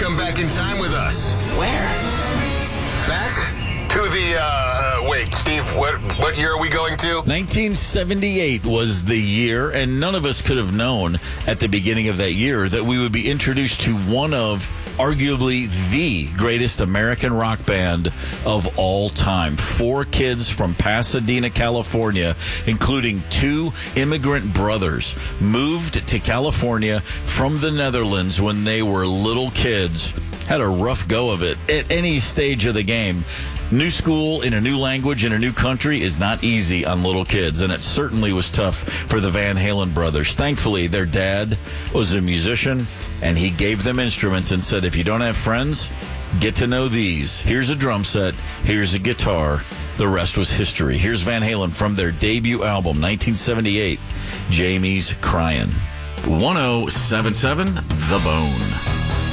come back in time with us. Where? Back to the, wait, Steve, what year are we going to? 1978 was the year, and none of us could have known at the beginning of that year that we would be introduced to one of arguably the greatest American rock band of all time. 4 kids from Pasadena, California, including 2 immigrant brothers, moved to California from the Netherlands when they were little kids. Had a rough go of it at any stage of the game. New school in a new language in a new country is not easy on little kids, and it certainly was tough for the Van Halen brothers. Thankfully, their dad was a musician, and he gave them instruments and said, if you don't have friends, get to know these. Here's a drum set. Here's a guitar. The rest was history. Here's Van Halen from their debut album, 1978, Jamie's Cryin'. 1077 The Bone.